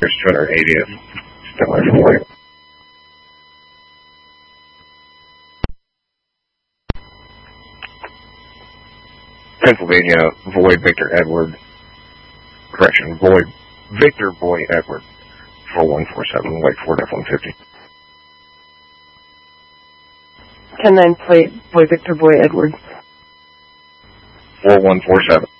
There's 280th. Still everywhere. Pennsylvania, Void Victor Edward. Correction, Void Victor Boy Edward. 4147, wait for F-150. 10-9 plate, Boy Victor Boy Edward. 4147.